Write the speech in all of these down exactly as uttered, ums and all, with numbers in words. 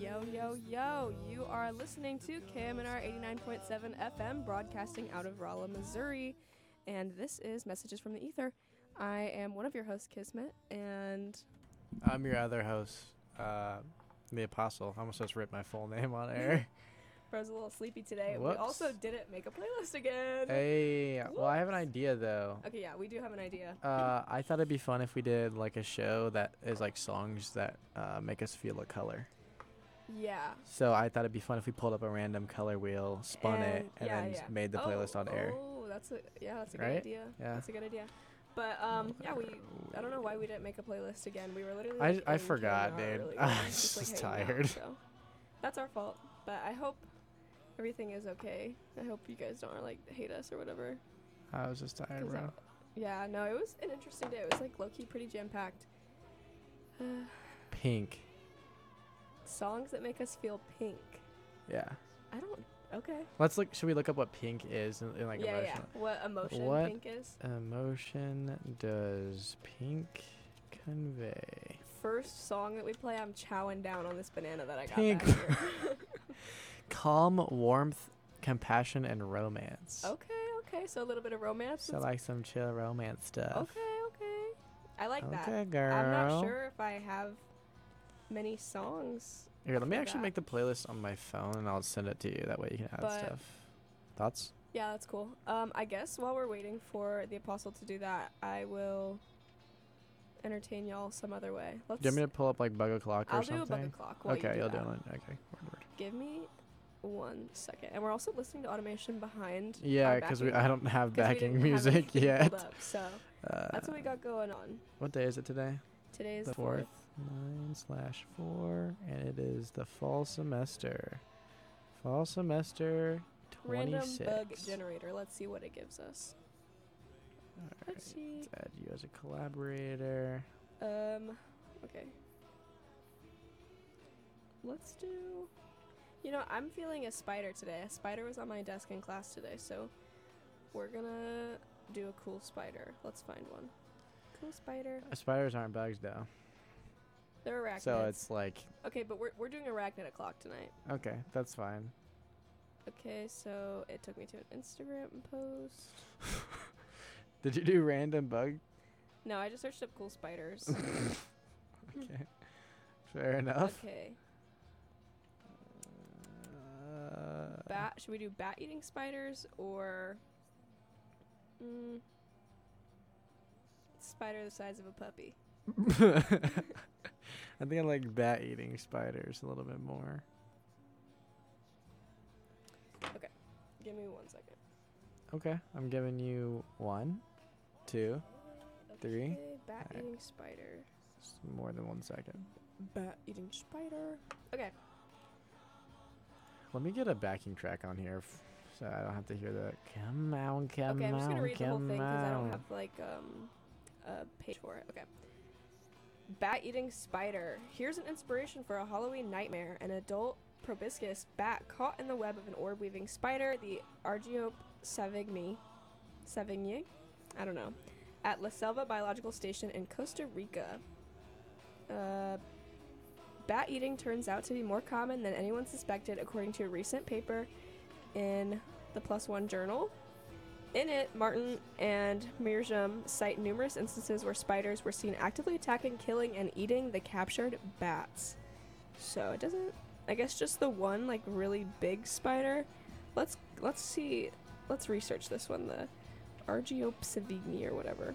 Yo, yo, yo, you are listening to K M N R eighty-nine point seven F M, broadcasting out of Rolla, Missouri, and this is Messages from the Ether. I am one of your hosts, Kismet, and I'm your other host, uh, the Apostle. I almost just ripped my full name on air. Bro's a little sleepy today. Whoops. We also didn't make a playlist again. Hey, well, I have an Whoops. idea, though. Okay, yeah, we do have an idea. Uh, I thought it'd be fun if we did, like, a show that is, like, songs that uh, make us feel a color. Yeah. So I thought it'd be fun if we pulled up a random color wheel, spun it, And- and yeah, then yeah. made the oh, playlist on air. Oh, that's a, yeah, that's a good Right? idea. Yeah. That's a good idea. But, um, yeah, we, I don't know why we didn't make a playlist again. We were literally, I like, j- I in forgot, K M R dude. earlier, I and was like, just hanging out, tired. so that's our fault. But I hope everything is okay. I hope you guys don't, like, hate us or whatever. I was just tired, 'Cause bro. I- Yeah, no, it was an interesting day. It was, like, low-key pretty jam-packed. Uh, Pink. songs that make us feel pink. Yeah. I don't, okay. Let's look. Should we look up what pink is in, in like yeah, emotional? yeah. What emotion What? pink is. Emotion does pink convey? First song that we play, I'm chowing down on this banana that I got Pink. back here. Calm, warmth, compassion, and romance. Okay, okay. So a little bit of romance. So Let's- like some chill romance stuff. okay, okay. I like that. Okay, girl. I'm not sure if I have many songs. Here, let me for actually that. make the playlist on my phone and I'll send it to you. That way you can add But- stuff. Thoughts? Yeah, that's cool. Um, I guess while we're waiting for the Apostle to do that, I will entertain y'all some other way. Let's. Do you want me to pull up like Bug O'Clock or I'll do something? a bucket clock. While Okay, you do you'll that. do one. Okay, word, word. Give me one second. And we're also listening to automation behind. Yeah, our because we backing, I don't have 'cause we backing didn't have music anything yet. pulled up, so Uh, that's what we got going on. What day is it today? Today is The the fourth. fourth. Nine slash four, and it is the fall semester. Fall semester Random twenty-six. bug generator. Let's see what it gives us. Alright, Let's see. let's add you as a collaborator. Um, okay. Let's do. You know, I'm feeling a spider today. A spider was on my desk in class today, so we're gonna do a cool spider. Let's find one. Cool spider. Uh, Spiders aren't bugs though, They're arachnids. so it's like Okay, but we're we're doing arachnid o'clock tonight. okay, that's fine. Okay, so it took me to an Instagram post. Did you do random bug? No, I just searched up cool spiders. Okay, fair enough. Okay. Uh, Bat. Should we do bat eating spiders or mm, spider the size of a puppy? I think I like bat eating spiders a little bit more. Give me one second. Okay, I'm giving you one, two, Three. Okay, bat Alright. eating spider. s- more than one second. Bat eating spider. Okay. Let me get a backing track on here, f- so I don't have to hear the come on, come Okay, I'm just gonna on, read the whole come thing because I don't on." have like um a page for it. Okay. Bat eating spider. Here's an inspiration for a Halloween nightmare. An adult proboscis bat caught in the web of an orb weaving spider, the Argiope savigny, savigny, I don't know, at La Selva Biological Station in Costa Rica. Uh, bat eating turns out to be more common than anyone suspected, according to a recent paper in the Plus One Journal. In it, Martin and Mirjam cite numerous instances where spiders were seen actively attacking, killing, and eating the captured bats. So it doesn't. I guess just the one like really big spider. Let's let's see. Let's research this one. The Argiope savigny or whatever.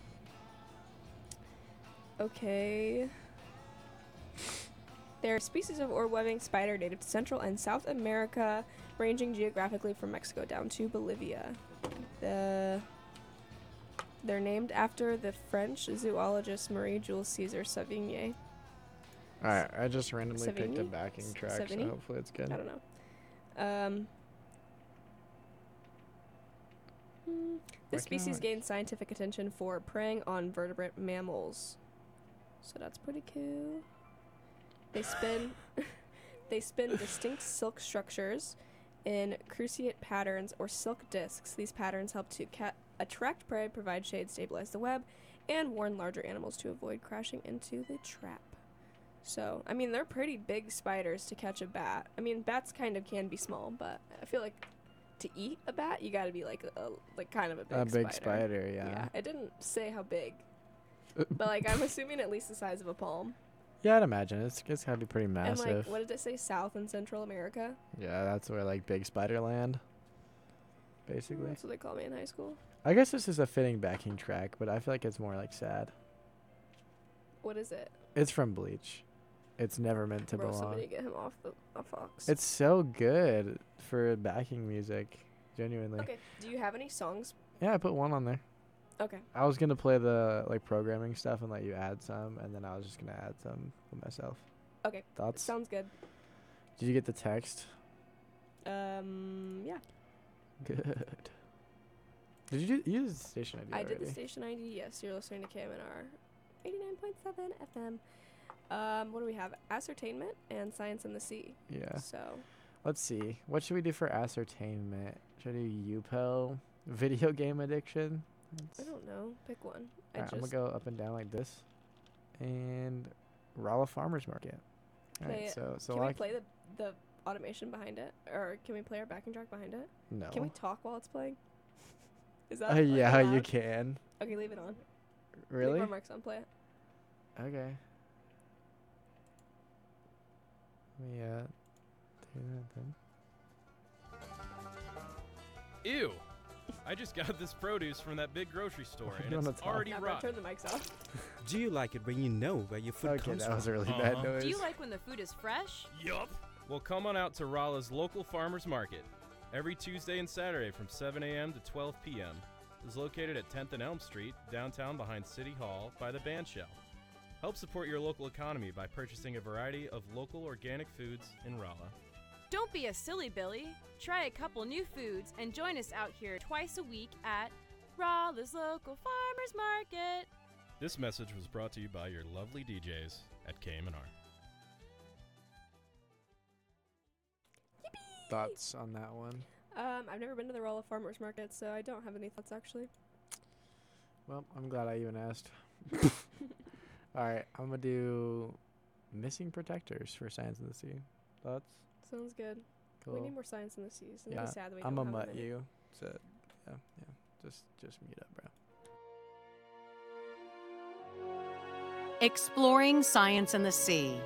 Okay. They're a species of orb-weaving spider native to Central and South America, ranging geographically from Mexico down to Bolivia. The they're named after the French zoologist Marie-Jules Caesar Savigny. Alright, I just randomly picked a Savigny? backing S- track, Savigny? so hopefully it's good. I don't know. Um, hmm, this Why can't species I- gained scientific attention for preying on vertebrate mammals. So that's pretty cool. They spin they spin distinct silk structures in cruciate patterns or silk discs. These patterns help to ca- attract prey, provide shade, stabilize the web, and warn larger animals to avoid crashing into the trap. So, I mean, they're pretty big spiders to catch a bat. I mean, bats kind of can be small, but I feel like to eat a bat, you got to be like a like kind of a big A big spider. spider, yeah. Yeah, it didn't say how big, but like I'm assuming at least the size of a palm. Yeah, I'd imagine it's it's gotta be pretty And massive. like, what did it say? South and Central America. Yeah, that's where like big spider land. Basically, That's what they call me in high school. I guess this is a fitting backing track, but I feel like it's more like sad. What is it? It's from Bleach. It's never meant to Bro, belong. somebody get him off the off Fox. It's so good for backing music, genuinely. Okay. Do you have any songs? Yeah, I put one on there. Okay. I was gonna play the like programming stuff and let you add some, and then I was just gonna add some for myself. Okay. Thoughts? Sounds good. Did you get the text? Um. Yeah. Good. Did you do, use the station I D I already? did the station I D. Yes, you're listening to K M N R, eighty-nine point seven F M. Um. What do we have? Ascertainment and Science in the Sea. Yeah. So. Let's see. What should we do for ascertainment? Should I do U P O? Video game addiction? I don't know. Pick one. I Alright, I'm just gonna go up and down like this. And Rolla Farmers Market. Play Alright, it. so so Can we like play the the automation behind it, or can we play our backing track behind it? no. Can we talk while it's playing? Is that? Uh, like, yeah, you allowed? can. Okay, leave it on. Really? Leave our marks on. Play it. Okay. Yeah. Do that then. Ew. I just got this produce from that big grocery store, You and wanna it's talk? already Now, bro, rotten. turn the mics off. Do you like it when you know where your food Okay, comes that from? was a really bad Uh-huh. noise. Do you like when the food is fresh? Yup. Well, come on out to Rolla's local farmers market every Tuesday and Saturday from seven a.m. to twelve p.m. It's located at tenth and Elm Street, downtown behind City Hall by the band shell. Help support your local economy by purchasing a variety of local organic foods in Rolla. Don't be a silly Billy. Try a couple new foods and join us out here twice a week at Rolla's local farmers market. This message was brought to you by your lovely D Js at K M N R. Thoughts on that one? Um, I've never been to the Rolla Farmers Market, so I don't have any thoughts actually. Well, I'm glad I even asked. Alright, I'm gonna do missing protectors for Science in the Sea. Thoughts? Sounds good. Cool. We need more science in the seas. It's Yeah, really sad that we I'm don't gonna have mutt any. you. So, yeah, yeah. Just, just mute up, bro. Exploring science in the sea.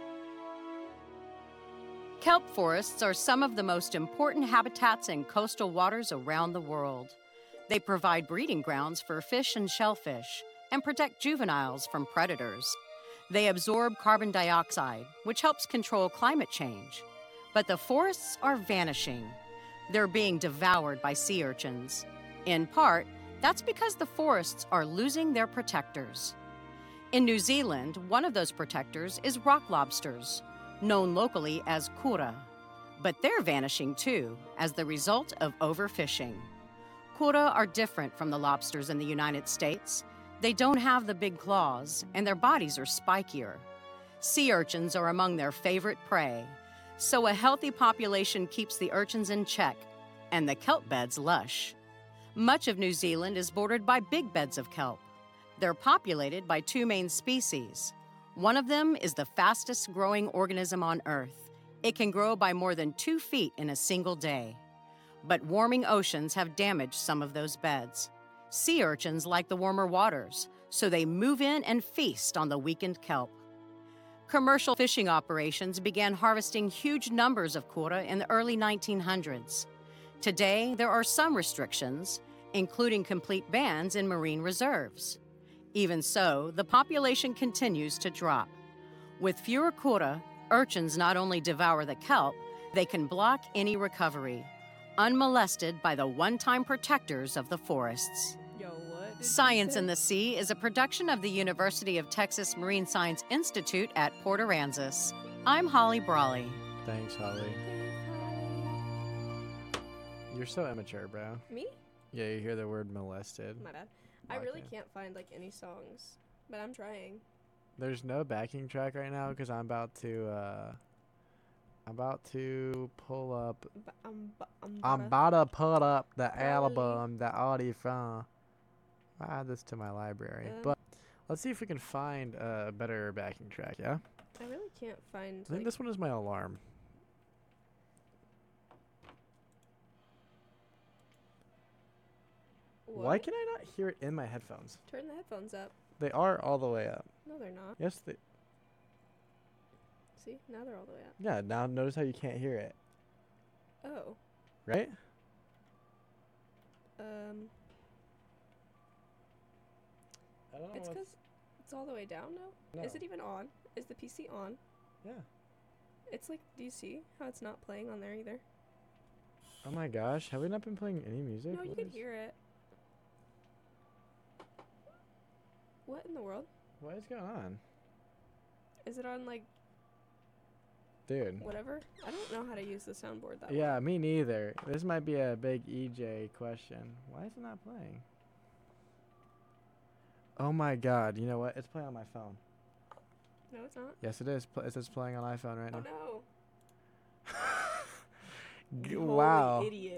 Kelp forests are some of the most important habitats in coastal waters around the world. They provide breeding grounds for fish and shellfish and protect juveniles from predators. They absorb carbon dioxide, which helps control climate change. But the forests are vanishing. They're being devoured by sea urchins. In part, that's because the forests are losing their protectors. In New Zealand, one of those protectors is rock lobsters, known locally as kura. But they're vanishing too, as the result of overfishing. Kura are different from the lobsters in the United States. They don't have the big claws, and their bodies are spikier. Sea urchins are among their favorite prey, so a healthy population keeps the urchins in check, and the kelp beds lush. Much of New Zealand is bordered by big beds of kelp. They're populated by two main species. One of them is the fastest growing organism on Earth. It can grow by more than two feet in a single day. But warming oceans have damaged some of those beds. Sea urchins like the warmer waters, so they move in and feast on the weakened kelp. Commercial fishing operations began harvesting huge numbers of kura in the early nineteen hundreds. Today, there are some restrictions, including complete bans in marine reserves. Even so, the population continues to drop. With fewer kura, urchins not only devour the kelp, they can block any recovery, unmolested by the one-time protectors of the forests. Yo, what? did you Science say? in the Sea is a production of the University of Texas Marine Science Institute at Port Aransas. I'm Holly Brawley. Thanks, Holly. You're so immature, bro. Me? Yeah, you hear the word molested. My bad. I Okay. really can't find like any songs, but I'm trying. There's no backing track right now because I'm about to, uh, I'm about to pull up. But I'm, bu- I'm, I'm about about to put up the Probably. album, the audio from. I'll add this to my library. Um, but let's see if we can find a better backing track, yeah? I really can't find. I think Like, this one is my alarm. what? Why can I not hear it in my headphones? Turn the headphones up. They are all the way up. No, they're not. Yes, they. See, now they're all the way up. Yeah. Now notice how you can't hear it, Oh. right? Um. I don't It's because it's all the way down now. Is No. it even on? Is the P C on? Yeah. It's like, do you see how it's not playing on there either? Oh my gosh, have we not been playing any music? No, you What can is- hear it. What in the world? What is going on, Is it on like dude? whatever? I don't know how to use the soundboard that Yeah, me neither. This might be a big E J question. Why is it not playing? Oh my god, you know what? It's playing on my phone. way. No, it's not. Yes, it is. Pl- it says playing on iPhone right Oh now. no. G- You wow. holy idiot.